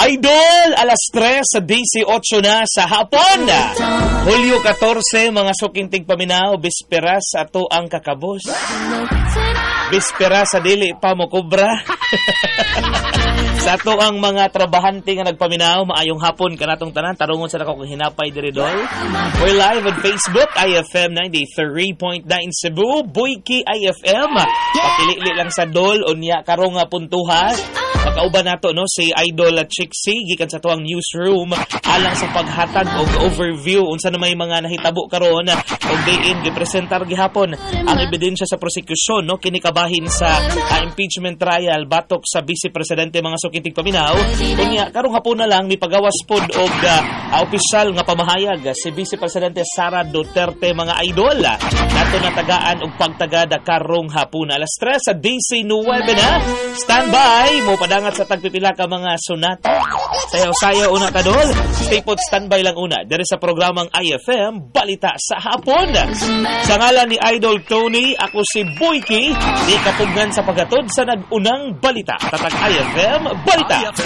Idol, alas 3 sa 18 na sa hapon. Hulyo 14, mga sukintig paminaw, bisperas ato ang kakabos. Bispera sa dili pa mo kubra. Sa ato ang mga trabahante nga nagpaminaw, maayong hapon kanatong tanan, tarungon sa nako kung hinapay diri dol. We're live on Facebook, IFM 93.9 Cebu, Buyki IFM. Pakilili lang sa dol unya karong nga puntuhan. Makauban nato no si Idol at Chixie gikan sa tuang newsroom alang sa paghatag og overview unsa na may mga nahitabo karon og diin gipresentar gihapon ang ebidensya sa prosekusyon no kini kabahin sa impeachment trial batok sa Vice Presidente mga sukintig paminaw. Unya karong hapon na lang mipagawas pod og opisyal nga pamahayag si Vice Presidente Sara Duterte mga idol. Nato natagaan og pagtagada karong hapon alas 3 sa DC 9 na. Standby mo padangat sa tagpipila ka mga sunata. Sayaw-sayaw una ka dol. Stay put standby lang una diri sa programang IFM Balita sa Hapon. Sa ngalan ni Idol Tony, ako si Buyki, di kapugnan sa paghatod sa nag-unang balita. Tatag IFM Balita.